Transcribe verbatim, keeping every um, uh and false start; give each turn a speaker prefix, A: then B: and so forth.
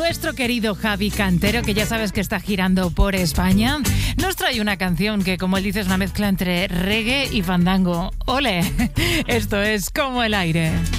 A: Nuestro querido Javi Cantero, que ya sabes que está girando por España, nos trae una canción que, como él dice, es una mezcla entre reggae y fandango. ¡Ole! Esto es Como el aire.